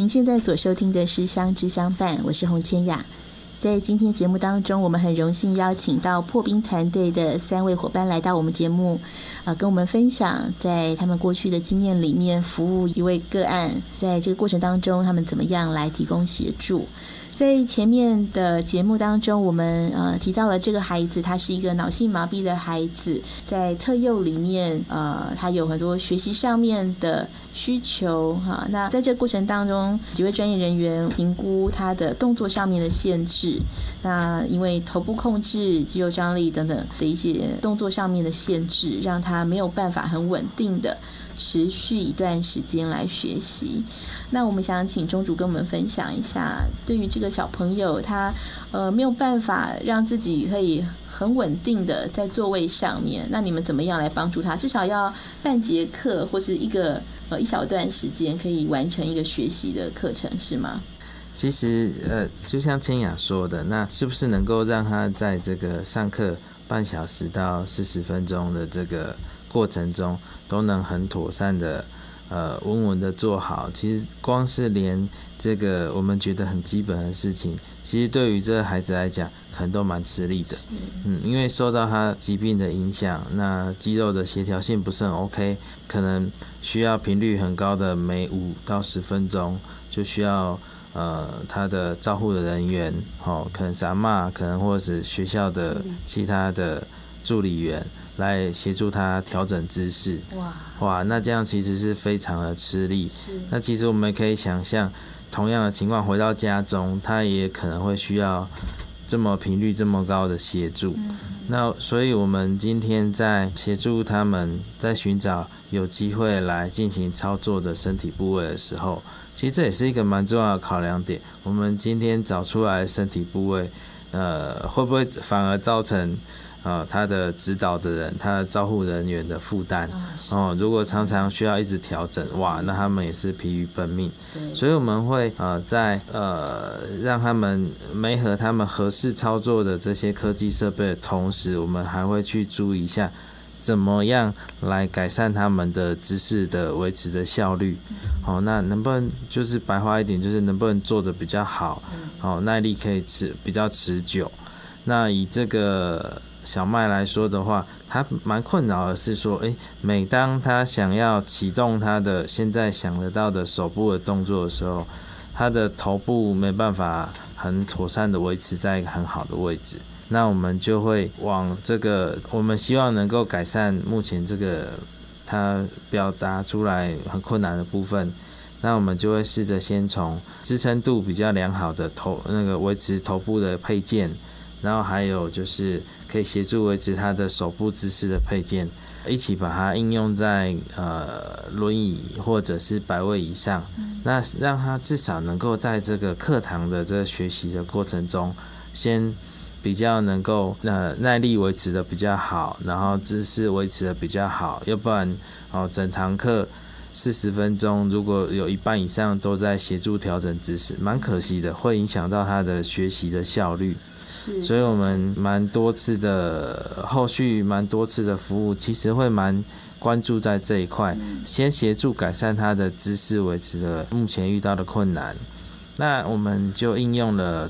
您现在所收听的是相知相伴，我是洪千雅。在今天节目当中，我们很荣幸邀请到破冰团队的3位伙伴来到我们节目，跟我们分享在他们过去的经验里面服务一位个案，在这个过程当中他们怎么样来提供协助。在前面的节目当中，我们提到了这个孩子，他是一个脑性麻痹的孩子，在特幼里面，他有很多学习上面的需求哈。那在这个过程当中，几位专业人员评估他的动作上面的限制，那因为头部控制、肌肉张力等等的一些动作上面的限制，让他没有办法很稳定的持续一段时间来学习。那我们想请钟主跟我们分享一下，对于这个小朋友他没有办法让自己可以很稳定的在座位上面，那你们怎么样来帮助他？至少要半节课或是一小段时间可以完成一个学习的课程，是吗？ 其实就像千雅说的，那是不是能够让他在这个上课半小时到40分钟的这个过程中都能很妥善的稳稳的做好？其实光是连这个我们觉得很基本的事情，其实对于这个孩子来讲可能都蛮吃力的。因为受到他疾病的影响，那肌肉的协调性不是很 OK， 可能需要频率很高的，每5到10分钟就需要他的照护的人员，可能是阿嬷，可能或者是学校的其他的助理员来协助他调整姿势。哇，那这样其实是非常的吃力。那其实我们可以想象，同样的情况回到家中，他也可能会需要这么频率这么高的协助。那所以我们今天在协助他们在寻找有机会来进行操作的身体部位的时候，其实这也是一个蛮重要的考量点。我们今天找出来的身体部位，会不会反而造成他的指导的人、他的照护人员的负担？如果常常需要一直调整，哇，那他们也是疲于奔命。所以我们会在让他们媒合他们合适操作的这些科技设备的同时，我们还会去注意一下怎么样来改善他们的姿势的维持的效率。那能不能就是白话一点，就是能不能做得比较好，耐力可以比较持久。那以这个小麦来说的话，他蛮困扰的是说，每当他想要启动他的现在想得到的手部的动作的时候，他的头部没办法很妥善的维持在一个很好的位置。那我们就会往这个我们希望能够改善目前这个他表达出来很困难的部分，那我们就会试着先从支撑度比较良好的维持头部的配件，然后还有就是可以协助维持他的手部姿势的配件，一起把它应用在轮椅或者是摆位椅上，那让他至少能够在这个课堂的这个学习的过程中，先比较能够耐力维持的比较好，然后姿势维持的比较好，要不然整堂课40分钟如果有一半以上都在协助调整姿势，蛮可惜的，会影响到他的学习的效率。所以我们后续蛮多次的服务，其实会蛮关注在这一块，先协助改善他的姿势维持的目前遇到的困难。那我们就应用了